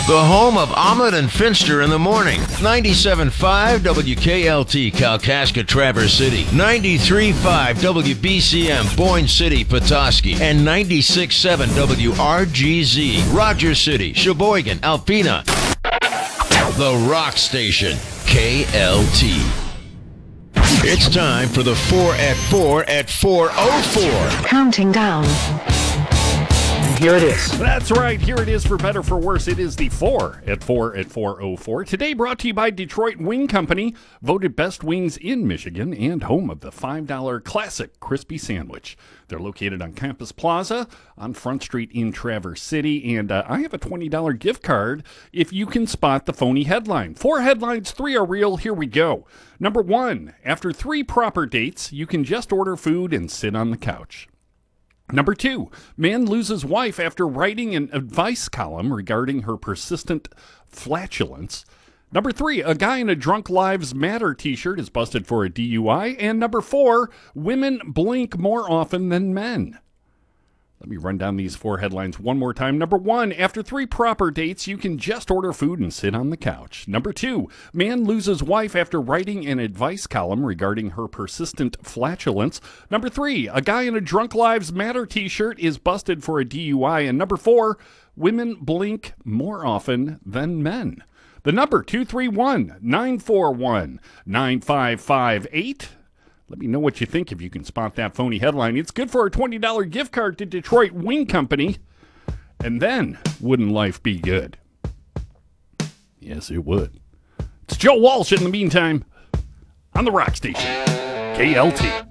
The home of Ahmed and Finster in the morning. 97.5 WKLT Kalkaska Traverse City. 93.5 WBCM Boyne City Petoskey. And 96.7 WRGZ Rogers City, Sheboygan, Alpena. The Rock Station. KLT. It's time for the 4 at 4 at 4:04. Counting down. Here it is. That's right. Here it is, for better for worse. It is the 4 at 4:04. Today brought to you by Detroit Wing Company, voted best wings in Michigan and home of the $5 classic crispy sandwich. They're located on Campus Plaza on Front Street in Traverse City. And I have a $20 gift card if you can spot the phony headline. 4 headlines, 3 are real. Here we go. Number 1, after 3 proper dates, you can just order food and sit on the couch. Number 2, man loses wife after writing an advice column regarding her persistent flatulence. Number 3, a guy in a Drunk Lives Matter t-shirt is busted for a DUI. And number 4, women blink more often than men. Let me run down these 4 headlines one more time. Number 1, after 3 proper dates, you can just order food and sit on the couch. Number 2, man loses wife after writing an advice column regarding her persistent flatulence. Number 3, a guy in a Drunk Lives Matter t-shirt is busted for a DUI. And number 4, women blink more often than men. The number, 231-941-9558. Let me know what you think if you can spot that phony headline. It's good for a $20 gift card to Detroit Wing Company. And then, wouldn't life be good? Yes, it would. It's Joe Walsh in the meantime on the Rock Station, KLT.